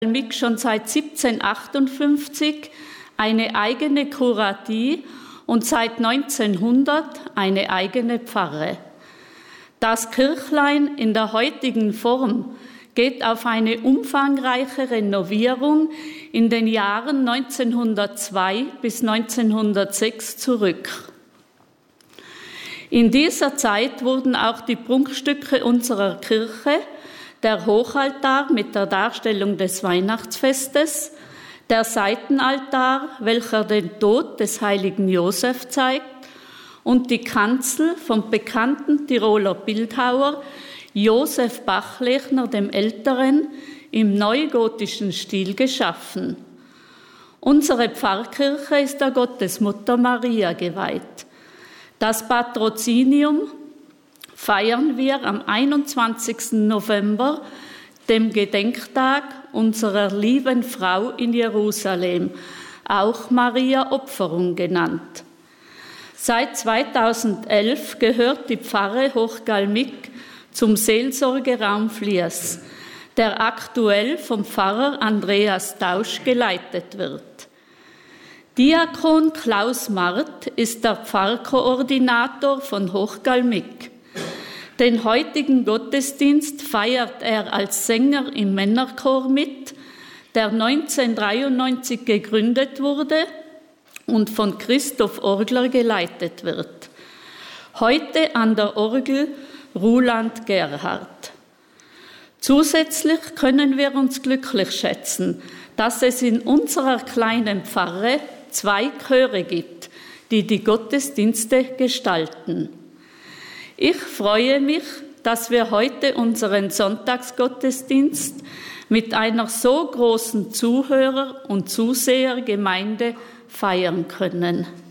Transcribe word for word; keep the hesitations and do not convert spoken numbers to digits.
Mick schon seit siebzehnhundertachtundfünfzig eine eigene Kuratie und seit neunzehnhundert eine eigene Pfarre. Das Kirchlein in der heutigen Form geht auf eine umfangreiche Renovierung in den Jahren neunzehnhundertzwei bis neunzehnhundertsechs zurück. In dieser Zeit wurden auch die Prunkstücke unserer Kirche, der Hochaltar mit der Darstellung des Weihnachtsfestes, der Seitenaltar, welcher den Tod des heiligen Josef zeigt, und die Kanzel vom bekannten Tiroler Bildhauer Josef Bachlechner dem Älteren im neugotischen Stil geschaffen. Unsere Pfarrkirche ist der Gottesmutter Maria geweiht. Das Patrozinium feiern wir am einundzwanzigsten November, dem Gedenktag unserer lieben Frau in Jerusalem, auch Maria Opferung genannt. Seit zweitausendelf gehört die Pfarre Hochgalmig zum Seelsorgeraum Fliers, der aktuell vom Pfarrer Andreas Tausch geleitet wird. Diakon Klaus Mart ist der Pfarrkoordinator von Hochgalmig. Den heutigen Gottesdienst feiert er als Sänger im Männerchor mit, der neunzehnhundertdreiundneunzig gegründet wurde und von Christoph Orgler geleitet wird. Heute an der Orgel Ruland Gerhard. Zusätzlich können wir uns glücklich schätzen, dass es in unserer kleinen Pfarre zwei Chöre gibt, die die Gottesdienste gestalten. Ich freue mich, dass wir heute unseren Sonntagsgottesdienst mit einer so großen Zuhörer- und Zusehergemeinde feiern können.